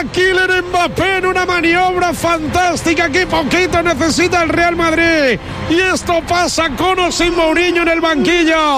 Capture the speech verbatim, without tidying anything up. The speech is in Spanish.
Kylian Mbappé en una maniobra fantástica que poquito necesita el Real Madrid. Y esto pasa con o sin Mourinho en el banquillo.